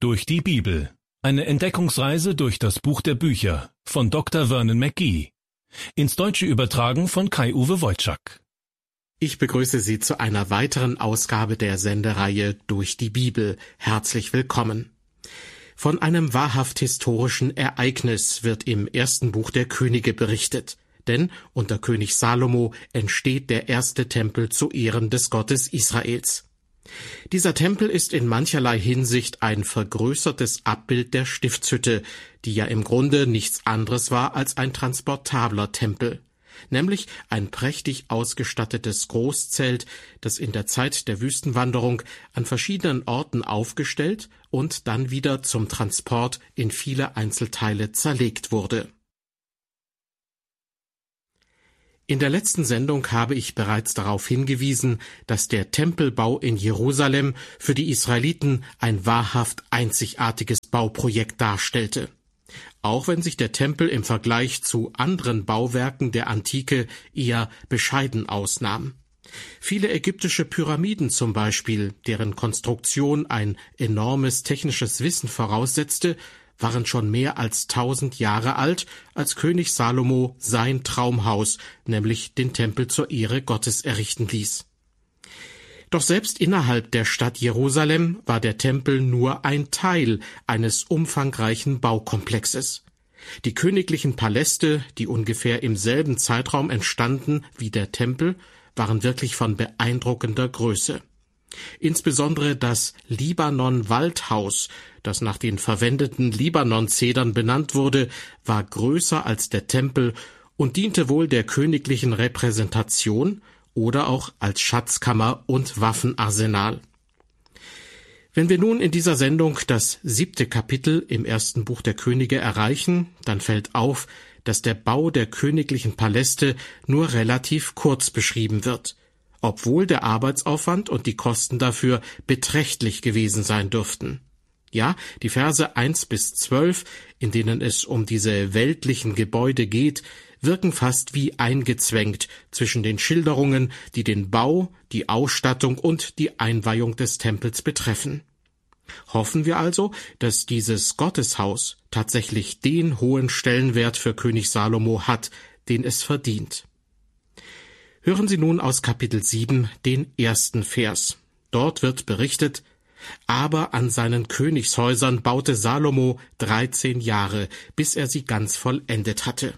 Durch die Bibel. Eine Entdeckungsreise durch das Buch der Bücher von Dr. Vernon McGee. Ins Deutsche übertragen von Kai-Uwe Wojczak. Ich begrüße Sie zu einer weiteren Ausgabe der Sendereihe Durch die Bibel. Herzlich willkommen. Von einem wahrhaft historischen Ereignis wird im ersten Buch der Könige berichtet. Denn unter König Salomo entsteht der erste Tempel zu Ehren des Gottes Israels. Dieser Tempel ist in mancherlei Hinsicht ein vergrößertes Abbild der Stiftshütte, die ja im Grunde nichts anderes war als ein transportabler Tempel, nämlich ein prächtig ausgestattetes Großzelt, das in der Zeit der Wüstenwanderung an verschiedenen Orten aufgestellt und dann wieder zum Transport in viele Einzelteile zerlegt wurde. In der letzten Sendung habe ich bereits darauf hingewiesen, dass der Tempelbau in Jerusalem für die Israeliten ein wahrhaft einzigartiges Bauprojekt darstellte. Auch wenn sich der Tempel im Vergleich zu anderen Bauwerken der Antike eher bescheiden ausnahm. Viele ägyptische Pyramiden zum Beispiel, deren Konstruktion ein enormes technisches Wissen voraussetzte, waren schon mehr als 1000 Jahre alt, als König Salomo sein Traumhaus, nämlich den Tempel zur Ehre Gottes, errichten ließ. Doch selbst innerhalb der Stadt Jerusalem war der Tempel nur ein Teil eines umfangreichen Baukomplexes. Die königlichen Paläste, die ungefähr im selben Zeitraum entstanden wie der Tempel, waren wirklich von beeindruckender Größe. Insbesondere das Libanon-Waldhaus, das nach den verwendeten Libanon-Zedern benannt wurde, war größer als der Tempel und diente wohl der königlichen Repräsentation oder auch als Schatzkammer und Waffenarsenal. Wenn wir nun in dieser Sendung das 7. Kapitel im ersten Buch der Könige erreichen, dann fällt auf, dass der Bau der königlichen Paläste nur relativ kurz beschrieben wird, obwohl der Arbeitsaufwand und die Kosten dafür beträchtlich gewesen sein dürften. Ja, die Verse 1-12, in denen es um diese weltlichen Gebäude geht, wirken fast wie eingezwängt zwischen den Schilderungen, die den Bau, die Ausstattung und die Einweihung des Tempels betreffen. Hoffen wir also, dass dieses Gotteshaus tatsächlich den hohen Stellenwert für König Salomo hat, den es verdient. Hören Sie nun aus Kapitel 7 den ersten Vers. Dort wird berichtet: Aber an seinen Königshäusern baute Salomo 13 Jahre, bis er sie ganz vollendet hatte.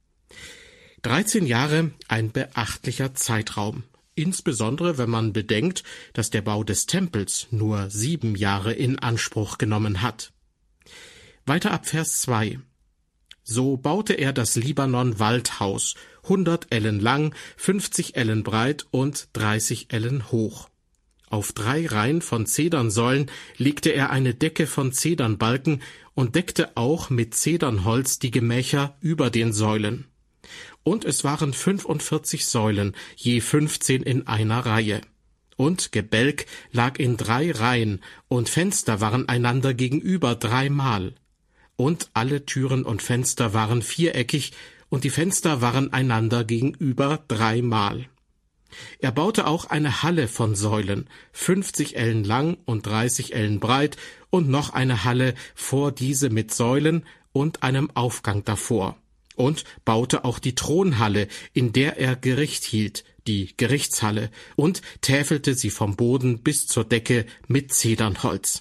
13 Jahre, ein beachtlicher Zeitraum, insbesondere wenn man bedenkt, dass der Bau des Tempels nur 7 Jahre in Anspruch genommen hat. Weiter ab Vers 2. So baute er das Libanon-Waldhaus, 100 Ellen lang, 50 Ellen breit und 30 Ellen hoch. Auf 3 Reihen von Zedernsäulen legte er eine Decke von Zedernbalken und deckte auch mit Zedernholz die Gemächer über den Säulen. Und es waren 45 Säulen, je 15 in einer Reihe. Und Gebälk lag in 3 Reihen, und Fenster waren einander gegenüber 3-mal. Und alle Türen und Fenster waren viereckig, und die Fenster waren einander gegenüber 3-mal. Er baute auch eine Halle von Säulen, 50 Ellen lang und 30 Ellen breit, und noch eine Halle vor diese mit Säulen und einem Aufgang davor. Und baute auch die Thronhalle, in der er Gericht hielt, die Gerichtshalle, und täfelte sie vom Boden bis zur Decke mit Zedernholz.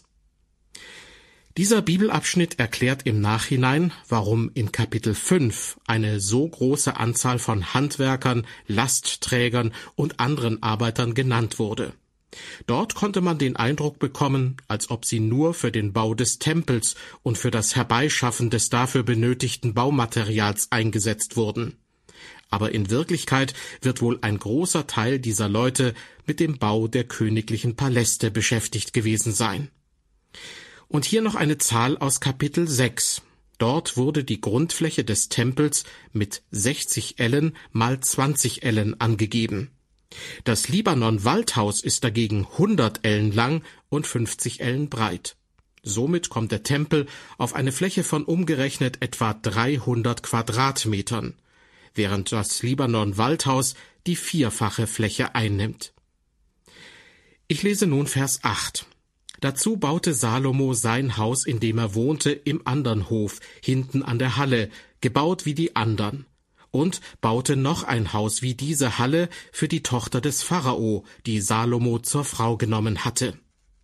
Dieser Bibelabschnitt erklärt im Nachhinein, warum in Kapitel 5 eine so große Anzahl von Handwerkern, Lastträgern und anderen Arbeitern genannt wurde. Dort konnte man den Eindruck bekommen, als ob sie nur für den Bau des Tempels und für das Herbeischaffen des dafür benötigten Baumaterials eingesetzt wurden. Aber in Wirklichkeit wird wohl ein großer Teil dieser Leute mit dem Bau der königlichen Paläste beschäftigt gewesen sein. Und hier noch eine Zahl aus Kapitel 6. Dort wurde die Grundfläche des Tempels mit 60 Ellen mal 20 Ellen angegeben. Das Libanon-Waldhaus ist dagegen 100 Ellen lang und 50 Ellen breit. Somit kommt der Tempel auf eine Fläche von umgerechnet etwa 300 Quadratmetern, während das Libanon-Waldhaus die 4-fache Fläche einnimmt. Ich lese nun Vers 8. Dazu baute Salomo sein Haus, in dem er wohnte, im anderen Hof, hinten an der Halle, gebaut wie die andern, und baute noch ein Haus wie diese Halle für die Tochter des Pharao, die Salomo zur Frau genommen hatte.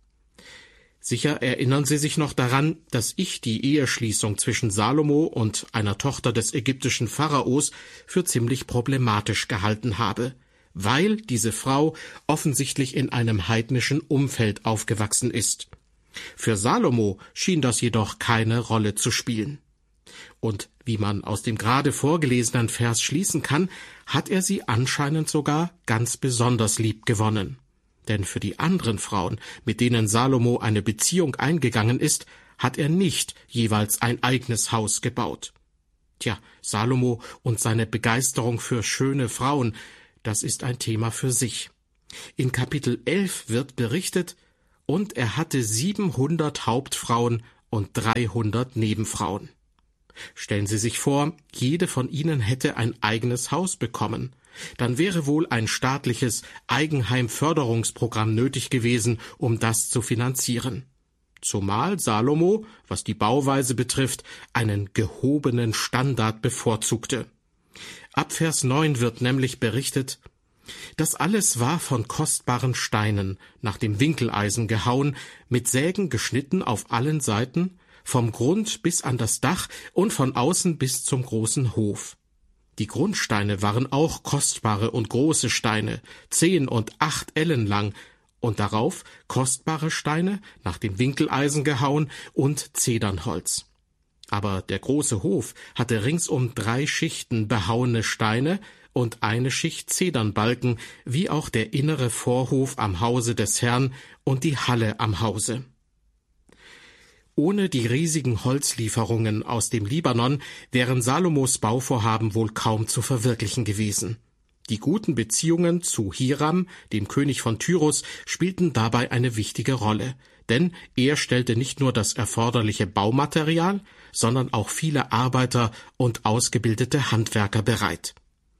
Sicher erinnern Sie sich noch daran, dass ich die Eheschließung zwischen Salomo und einer Tochter des ägyptischen Pharaos für ziemlich problematisch gehalten habe, weil diese Frau offensichtlich in einem heidnischen Umfeld aufgewachsen ist. Für Salomo schien das jedoch keine Rolle zu spielen. Und wie man aus dem gerade vorgelesenen Vers schließen kann, hat er sie anscheinend sogar ganz besonders lieb gewonnen. Denn für die anderen Frauen, mit denen Salomo eine Beziehung eingegangen ist, hat er nicht jeweils ein eigenes Haus gebaut. Tja, Salomo und seine Begeisterung für schöne Frauen, das ist ein Thema für sich. In Kapitel 11 wird berichtet, und er hatte 700 Hauptfrauen und 300 Nebenfrauen. Stellen Sie sich vor, jede von ihnen hätte ein eigenes Haus bekommen. Dann wäre wohl ein staatliches Eigenheimförderungsprogramm nötig gewesen, um das zu finanzieren. Zumal Salomo, was die Bauweise betrifft, einen gehobenen Standard bevorzugte. Ab Vers 9 wird nämlich berichtet: Das alles war von kostbaren Steinen, nach dem Winkeleisen gehauen, mit Sägen geschnitten auf allen Seiten, vom Grund bis an das Dach und von außen bis zum großen Hof. Die Grundsteine waren auch kostbare und große Steine, 10 und 8 Ellen lang, und darauf kostbare Steine, nach dem Winkeleisen gehauen, und Zedernholz. Aber der große Hof hatte ringsum 3 Schichten behauene Steine und eine Schicht Zedernbalken, wie auch der innere Vorhof am Hause des Herrn und die Halle am Hause. Ohne die riesigen Holzlieferungen aus dem Libanon wären Salomos Bauvorhaben wohl kaum zu verwirklichen gewesen. Die guten Beziehungen zu Hiram, dem König von Tyrus, spielten dabei eine wichtige Rolle, denn er stellte nicht nur das erforderliche Baumaterial, sondern auch viele Arbeiter und ausgebildete Handwerker bereit.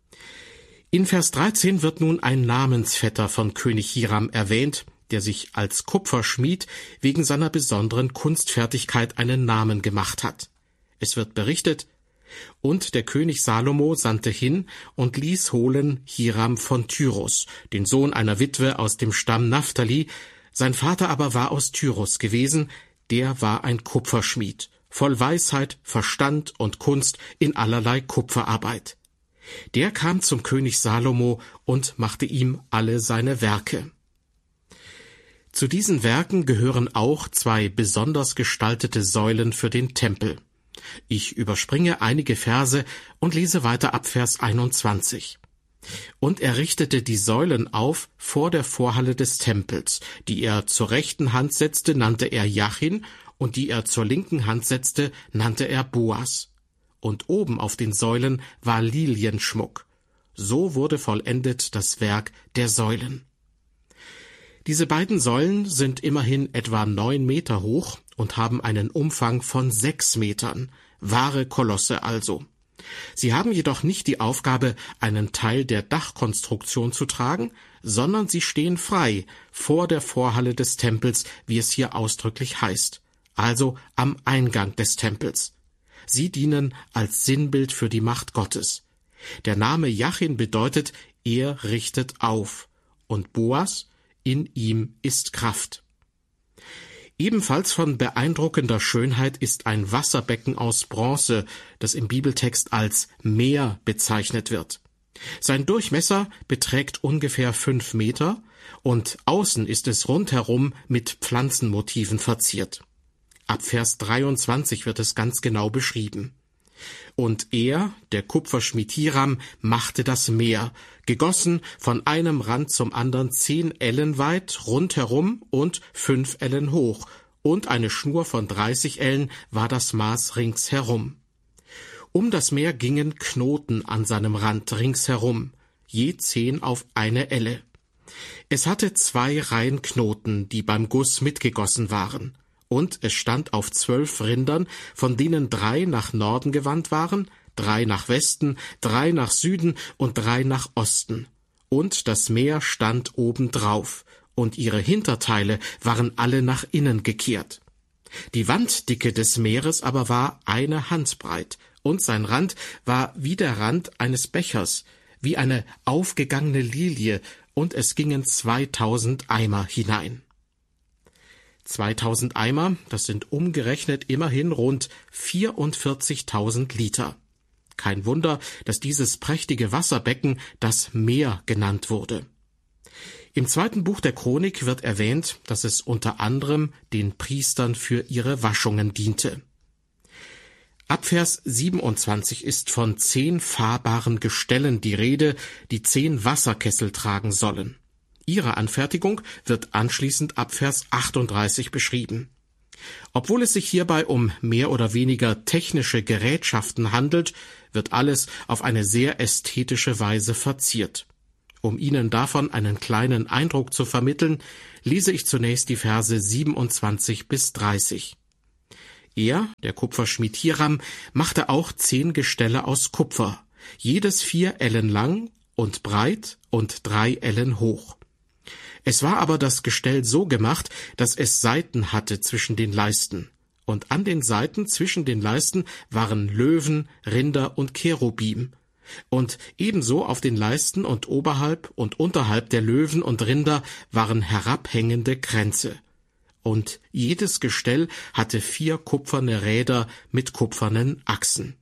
In Vers 13 wird nun ein Namensvetter von König Hiram erwähnt, der sich als Kupferschmied wegen seiner besonderen Kunstfertigkeit einen Namen gemacht hat. Es wird berichtet: Und der König Salomo sandte hin und ließ holen Hiram von Tyrus, den Sohn einer Witwe aus dem Stamm Naphtali. Sein Vater aber war aus Tyrus gewesen, der war ein Kupferschmied, voll Weisheit, Verstand und Kunst in allerlei Kupferarbeit. Der kam zum König Salomo und machte ihm alle seine Werke. Zu diesen Werken gehören auch 2 besonders gestaltete Säulen für den Tempel. Ich überspringe einige Verse und lese weiter ab Vers 21. Und er richtete die Säulen auf vor der Vorhalle des Tempels. Die er zur rechten Hand setzte, nannte er Jachin, und die er zur linken Hand setzte, nannte er Boas. Und oben auf den Säulen war Lilienschmuck. So wurde vollendet das Werk der Säulen. Diese beiden Säulen sind immerhin etwa 9 Meter hoch und haben einen Umfang von 6 Metern, wahre Kolosse also. Sie haben jedoch nicht die Aufgabe, einen Teil der Dachkonstruktion zu tragen, sondern sie stehen frei vor der Vorhalle des Tempels, wie es hier ausdrücklich heißt, also am Eingang des Tempels. Sie dienen als Sinnbild für die Macht Gottes. Der Name Jachin bedeutet, er richtet auf, und Boas, in ihm ist Kraft. Ebenfalls von beeindruckender Schönheit ist ein Wasserbecken aus Bronze, das im Bibeltext als Meer bezeichnet wird. Sein Durchmesser beträgt ungefähr 5 Meter und außen ist es rundherum mit Pflanzenmotiven verziert. Ab Vers 23 wird es ganz genau beschrieben. Und er, der Kupferschmied Hiram, machte das Meer, gegossen von einem Rand zum anderen 10 Ellen weit rundherum und 5 Ellen hoch, und eine Schnur von 30 Ellen war das Maß ringsherum. Um das Meer gingen Knoten an seinem Rand ringsherum, je 10 auf eine Elle. Es hatte 2 Reihen Knoten, die beim Guss mitgegossen waren. Und es stand auf 12 Rindern, von denen 3 nach Norden gewandt waren, 3 nach Westen, 3 nach Süden und 3 nach Osten. Und das Meer stand obendrauf, und ihre Hinterteile waren alle nach innen gekehrt. Die Wanddicke des Meeres aber war 1 Hand breit, und sein Rand war wie der Rand eines Bechers, wie eine aufgegangene Lilie, und es gingen 2000 Eimer hinein. 2000 Eimer, das sind umgerechnet immerhin rund 44.000 Liter. Kein Wunder, dass dieses prächtige Wasserbecken das Meer genannt wurde. Im 2. Buch der Chronik wird erwähnt, dass es unter anderem den Priestern für ihre Waschungen diente. Ab Vers 27 ist von 10 fahrbaren Gestellen die Rede, die 10 Wasserkessel tragen sollen. Ihre Anfertigung wird anschließend ab Vers 38 beschrieben. Obwohl es sich hierbei um mehr oder weniger technische Gerätschaften handelt, wird alles auf eine sehr ästhetische Weise verziert. Um Ihnen davon einen kleinen Eindruck zu vermitteln, lese ich zunächst die Verse 27 bis 30. Er, der Kupferschmied Hiram, machte auch 10 Gestelle aus Kupfer, jedes 4 Ellen lang und breit und 3 Ellen hoch. Es war aber das Gestell so gemacht, dass es Seiten hatte zwischen den Leisten. Und an den Seiten zwischen den Leisten waren Löwen, Rinder und Cherubim. Und ebenso auf den Leisten und oberhalb und unterhalb der Löwen und Rinder waren herabhängende Kränze. Und jedes Gestell hatte 4 kupferne Räder mit kupfernen Achsen.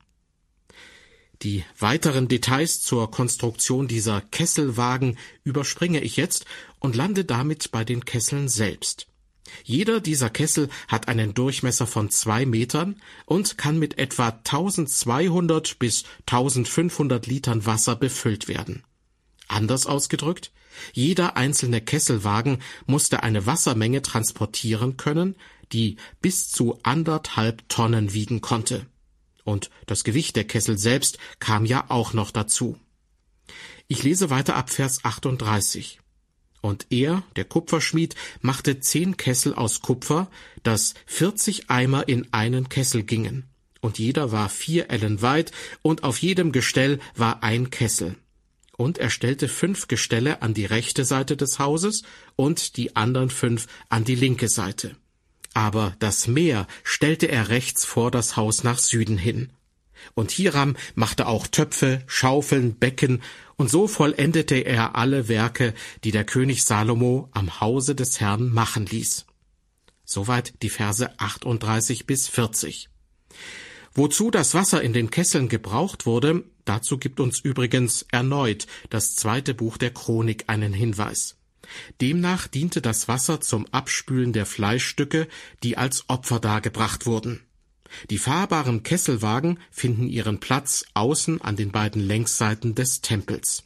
Die weiteren Details zur Konstruktion dieser Kesselwagen überspringe ich jetzt und lande damit bei den Kesseln selbst. Jeder dieser Kessel hat einen Durchmesser von 2 Metern und kann mit etwa 1200 bis 1500 Litern Wasser befüllt werden. Anders ausgedrückt, jeder einzelne Kesselwagen musste eine Wassermenge transportieren können, die bis zu 1,5 Tonnen wiegen konnte. Und das Gewicht der Kessel selbst kam ja auch noch dazu. Ich lese weiter ab Vers 38. Und er, der Kupferschmied, machte 10 Kessel aus Kupfer, dass 40 Eimer in einen Kessel gingen. Und jeder war 4 Ellen weit, und auf jedem Gestell war ein Kessel. Und er stellte 5 Gestelle an die rechte Seite des Hauses und die anderen 5 an die linke Seite. Aber das Meer stellte er rechts vor das Haus nach Süden hin. Und Hiram machte auch Töpfe, Schaufeln, Becken, und so vollendete er alle Werke, die der König Salomo am Hause des Herrn machen ließ. Soweit die Verse 38 bis 40. Wozu das Wasser in den Kesseln gebraucht wurde, dazu gibt uns übrigens erneut das 2. Buch der Chronik einen Hinweis. Demnach diente das Wasser zum Abspülen der Fleischstücke, die als Opfer dargebracht wurden. Die fahrbaren Kesselwagen finden ihren Platz außen an den beiden Längsseiten des Tempels.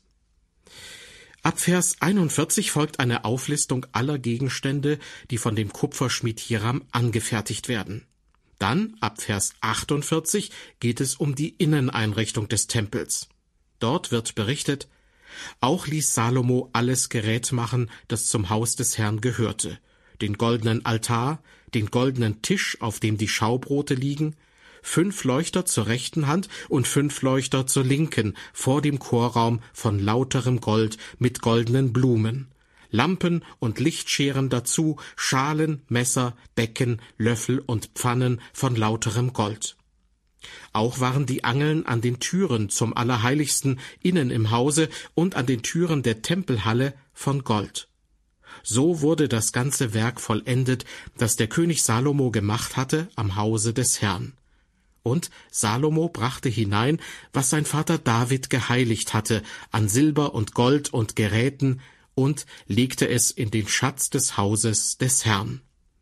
Ab Vers 41 folgt eine Auflistung aller Gegenstände, die von dem Kupferschmied Hiram angefertigt werden. Dann, ab Vers 48, geht es um die Inneneinrichtung des Tempels. Dort wird berichtet: Auch ließ Salomo alles Gerät machen, das zum Haus des Herrn gehörte: den goldenen Altar, den goldenen Tisch, auf dem die Schaubrote liegen, 5 Leuchter zur rechten Hand und 5 Leuchter zur linken vor dem Chorraum von lauterem Gold mit goldenen Blumen, Lampen und Lichtscheren dazu, Schalen, Messer, Becken, Löffel und Pfannen von lauterem Gold. Auch waren die Angeln an den Türen zum Allerheiligsten innen im Hause und an den Türen der Tempelhalle von Gold. So wurde das ganze Werk vollendet, das der König Salomo gemacht hatte am Hause des Herrn. Und Salomo brachte hinein, was sein Vater David geheiligt hatte, an Silber und Gold und Geräten, und legte es in den Schatz des Hauses des Herrn.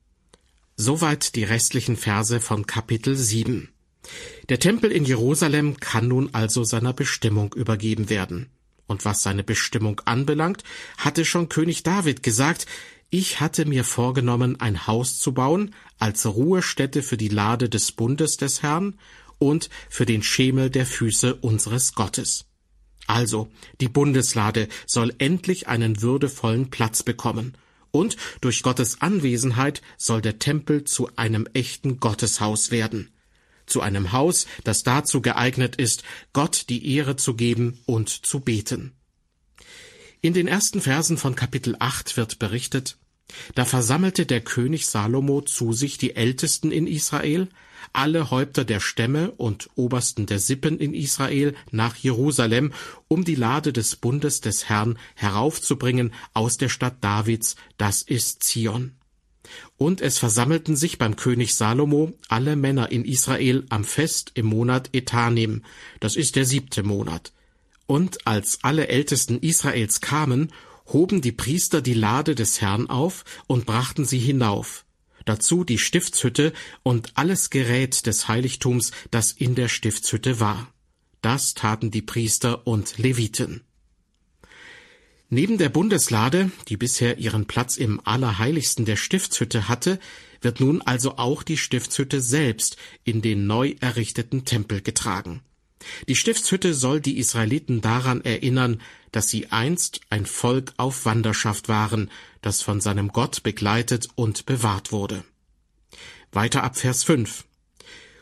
Soweit die restlichen Verse von Kapitel 7. Der Tempel in Jerusalem kann nun also seiner Bestimmung übergeben werden. Und was seine Bestimmung anbelangt, hatte schon König David gesagt: Ich hatte mir vorgenommen, ein Haus zu bauen, als Ruhestätte für die Lade des Bundes des Herrn und für den Schemel der Füße unseres Gottes. Also, die Bundeslade soll endlich einen würdevollen Platz bekommen, und durch Gottes Anwesenheit soll der Tempel zu einem echten Gotteshaus werden. Zu einem Haus, das dazu geeignet ist, Gott die Ehre zu geben und zu beten. In den ersten Versen von Kapitel 8 wird berichtet: Da versammelte der König Salomo zu sich die Ältesten in Israel, alle Häupter der Stämme und Obersten der Sippen in Israel nach Jerusalem, um die Lade des Bundes des Herrn heraufzubringen aus der Stadt Davids, das ist Zion. Und es versammelten sich beim König Salomo alle Männer in Israel am Fest im Monat Etanim, das ist der 7. Monat. Und als alle Ältesten Israels kamen, hoben die Priester die Lade des Herrn auf und brachten sie hinauf, dazu die Stiftshütte und alles Gerät des Heiligtums, das in der Stiftshütte war. Das taten die Priester und Leviten. Neben der Bundeslade, die bisher ihren Platz im Allerheiligsten der Stiftshütte hatte, wird nun also auch die Stiftshütte selbst in den neu errichteten Tempel getragen. Die Stiftshütte soll die Israeliten daran erinnern, dass sie einst ein Volk auf Wanderschaft waren, das von seinem Gott begleitet und bewahrt wurde. Weiter ab Vers 5.